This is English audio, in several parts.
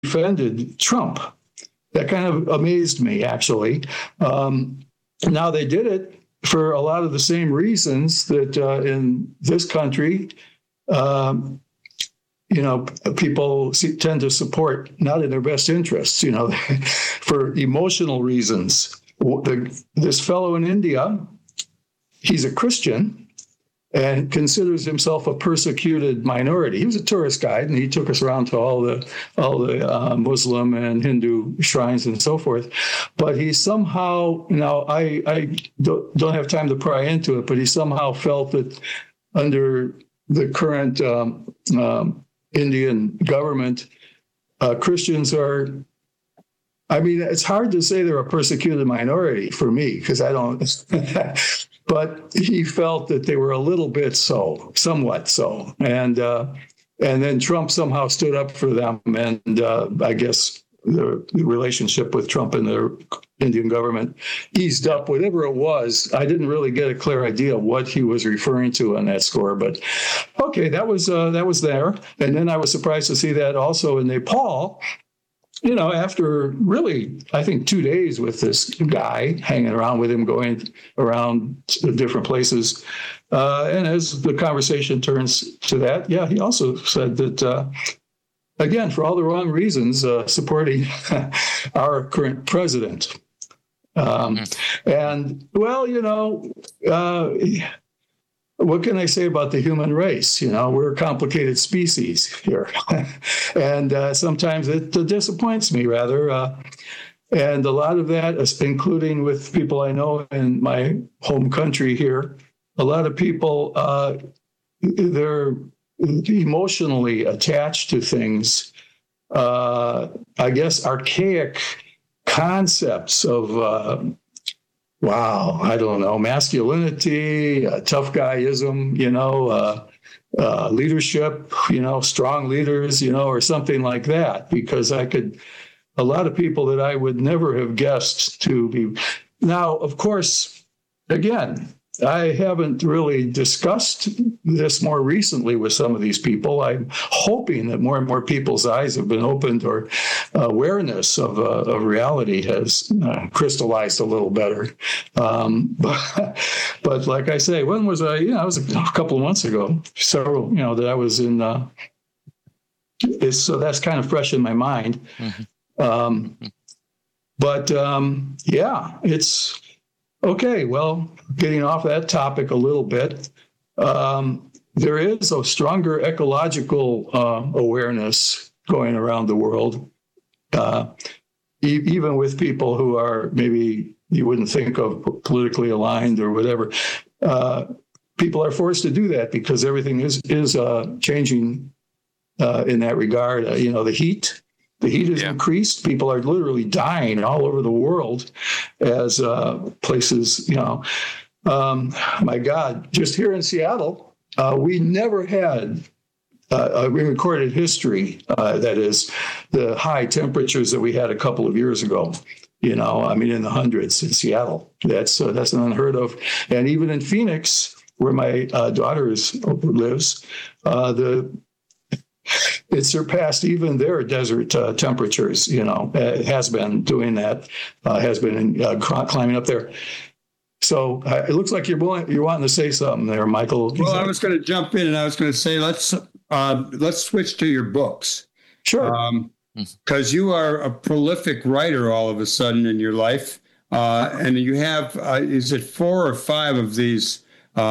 defended Trump. That kind of amazed me, actually. Now, they did it for a lot of the same reasons that in this country, people tend to support not in their best interests, for emotional reasons. This fellow in India, he's a Christian and considers himself a persecuted minority. He was a tourist guide, and he took us around to all the Muslim and Hindu shrines and so forth. But he somehow, I don't have time to pry into it, but he somehow felt that under the current Indian government, Christians are. I mean, it's hard to say they're a persecuted minority for me because I don't. But he felt that they were a little bit so, somewhat so, and then Trump somehow stood up for them, and I guess the relationship with Trump and the Indian government eased up. Whatever it was, I didn't really get a clear idea of what he was referring to on that score. But okay, that was there, and then I was surprised to see that also in Nepal. After really, I think 2 days with this guy, hanging around with him, going around to different places. And as the conversation turns to that, he also said that, again, for all the wrong reasons, supporting our current president. And, well, what can I say about the human race? We're a complicated species here. And sometimes it disappoints me, rather. And a lot of that, including with people I know in my home country here, a lot of people, they're emotionally attached to things, I guess, archaic concepts of I don't know, masculinity, tough guyism, leadership, strong leaders, or something like that, because a lot of people that I would never have guessed to be. Now, of course, again, I haven't really discussed this more recently with some of these people. I'm hoping that more and more people's eyes have been opened, or awareness of reality has crystallized a little better. But like I say, when was I? It was a couple of months ago. Several, that I was in. So that's kind of fresh in my mind. Mm-hmm. It's. Okay, well, getting off that topic a little bit, there is a stronger ecological awareness going around the world, even with people who are maybe you wouldn't think of politically aligned or whatever. People are forced to do that because everything is changing in that regard. The heat. The heat has increased. People are literally dying all over the world as places, my God, just here in Seattle, we never had a recorded history, that is, the high temperatures that we had a couple of years ago. In the hundreds in Seattle. That's an unheard of. And even in Phoenix, where my daughter lives, it surpassed even their desert temperatures. It has been doing that, has been climbing up there. So it looks like you're wanting to say something there, Michael. Well, I was going to jump in and I was going to say, let's switch to your books. Sure. Because you are a prolific writer all of a sudden in your life. And you have, is it 4 or 5 of these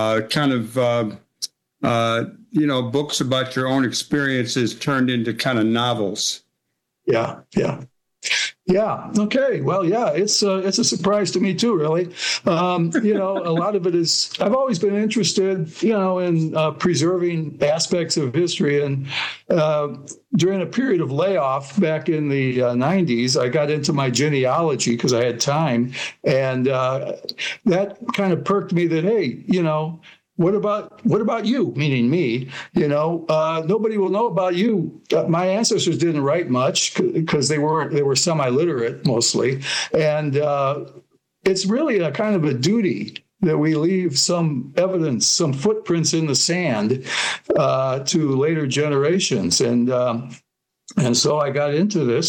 books about your own experiences turned into kind of novels? Yeah. Okay. Well, it's a surprise to me too, really. A lot of it is, I've always been interested, in preserving aspects of history. And during a period of layoff back in the 90s, I got into my genealogy because I had time. And that kind of perked me that, hey, what about you? Meaning me, nobody will know about you. My ancestors didn't write much because they were semi-literate mostly. And it's really a kind of a duty that we leave some evidence, some footprints in the sand to later generations. And And so I got into this.